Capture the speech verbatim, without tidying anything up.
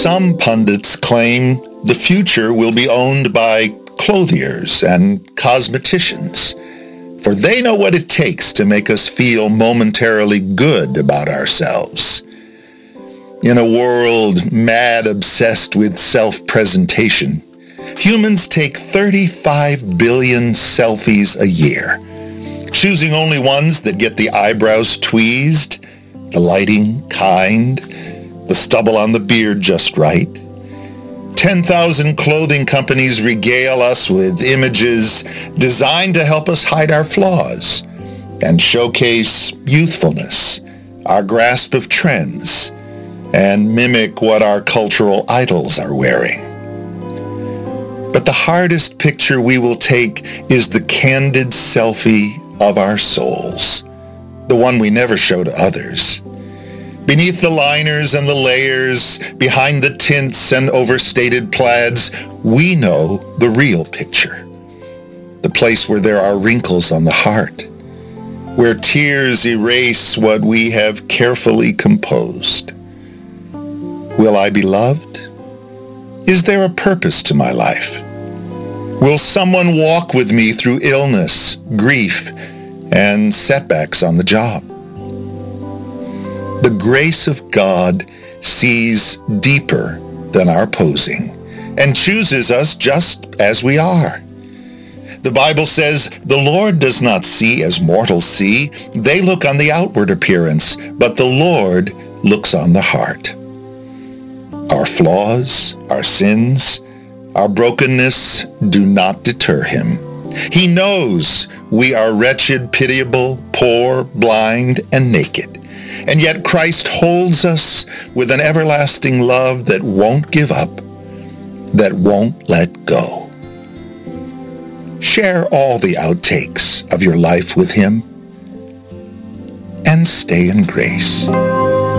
Some pundits claim the future will be owned by clothiers and cosmeticians, for they know what it takes to make us feel momentarily good about ourselves. In a world mad obsessed with self-presentation, humans take thirty-five billion selfies a year, choosing only ones that get the eyebrows tweezed, the lighting kind, the stubble on the beard just right. ten thousand clothing companies regale us with images designed to help us hide our flaws and showcase youthfulness, our grasp of trends, and mimic what our cultural idols are wearing. But the hardest picture we will take is the candid selfie of our souls, the one we never show to others. Beneath the liners and the layers, behind the tints and overstated plaids, we know the real picture. The place where there are wrinkles on the heart, where tears erase what we have carefully composed. Will I be loved? Is there a purpose to my life? Will someone walk with me through illness, grief, and setbacks on the job? The grace of God sees deeper than our posing and chooses us just as we are. The Bible says, "The Lord does not see as mortals see. They look on the outward appearance, but the Lord looks on the heart." Our flaws, our sins, our brokenness do not deter him. He knows we are wretched, pitiable, poor, blind, and naked. And yet Christ holds us with an everlasting love that won't give up, that won't let go. Share all the outtakes of your life with him and stay in grace.